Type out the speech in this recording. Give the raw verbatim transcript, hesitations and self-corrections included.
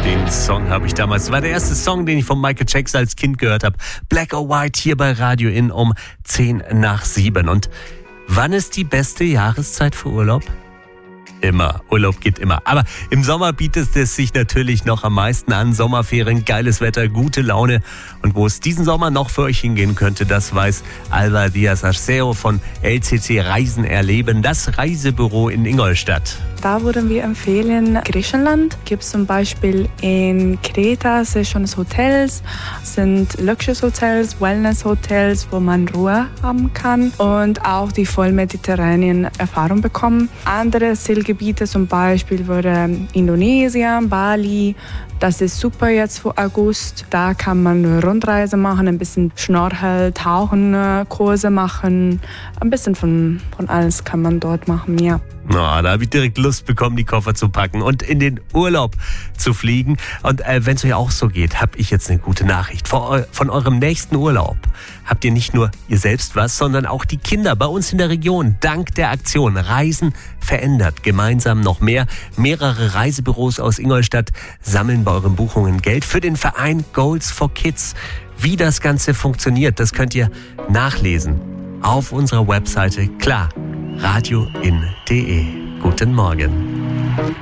Den Song habe ich damals, das war der erste Song, den ich von Michael Jackson als Kind gehört habe. Black or White hier bei Radio In um zehn nach sieben. Und wann ist die beste Jahreszeit für Urlaub? Immer. Urlaub geht immer. Aber im Sommer bietet es sich natürlich noch am meisten an. Sommerferien, geiles Wetter, gute Laune. Und wo es diesen Sommer noch für euch hingehen könnte, das weiß Alba Diaz Arceo von L C C Reisen erleben, das Reisebüro in Ingolstadt. Da würden wir empfehlen, Griechenland. Gibt es zum Beispiel in Kreta sehr schöne Hotels, sind Luxushotels, Wellness-Hotels, wo man Ruhe haben kann und auch die voll mediterranean Erfahrung bekommen. Andere Zielgebiete zum Beispiel wäre Indonesien, Bali. Das ist super jetzt für August. Da kann man eine Rundreise machen, ein bisschen Schnorchel, Tauchen, Kurse machen. Ein bisschen von, von alles kann man dort machen, ja. Na, da habe ich direkt Lust bekommen, die Koffer zu packen und in den Urlaub zu fliegen. Und äh, wenn es euch auch so geht, habe ich jetzt eine gute Nachricht. Von, von eurem nächsten Urlaub habt ihr nicht nur ihr selbst was, sondern auch die Kinder bei uns in der Region. Dank der Aktion Reisen verändert gemeinsam noch mehr. Mehrere Reisebüros aus Ingolstadt sammeln bei euren Buchungen Geld für den Verein Goals for Kids. Wie das Ganze funktioniert, das könnt ihr nachlesen auf unserer Webseite. Klar. radioin punkt de. Guten Morgen.